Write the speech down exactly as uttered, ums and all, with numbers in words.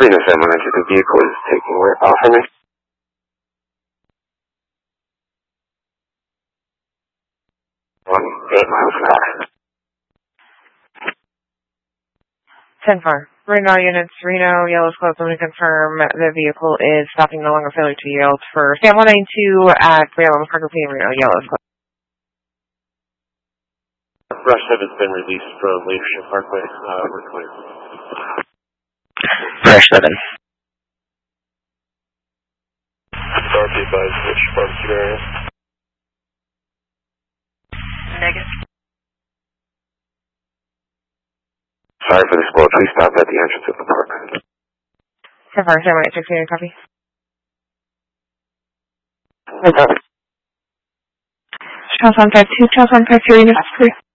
Reno seven one nine two, the vehicle is taking where off from me. On eight miles an hour. ten four. Reno units, Reno, Yellow's Close. I'm going to confirm the vehicle is stopping no longer failure to yield for Sam one nine two at three eleven Parker P. Reno, Yellow's Close. Rush seven's been released from Leadership Parkway. Uh, we're clear. Rush seven. Start be advised, which barbecue area? Negative. Sorry for the spoil. Please stop at the entrance of the apartment. ten four, Sam one nine six, copy. No copy. Charles one five two, Charles one five two, units, clear.